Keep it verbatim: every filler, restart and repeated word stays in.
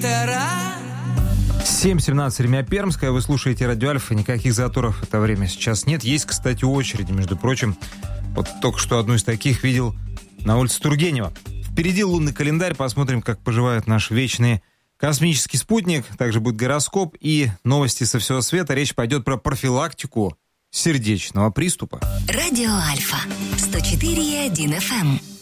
свитера. семь семнадцать, время Пермское. Вы слушаете Радио Альфа. Никаких заторов в это время сейчас нет. Есть, кстати, очереди, между прочим. Вот только что одну из таких видел на улице Тургенева. Впереди лунный календарь. Посмотрим, как поживает наш вечный космический спутник. Также будет гороскоп и новости со всего света. Речь пойдет про профилактику сердечного приступа. Радио Альфа сто четыре и один эф эм.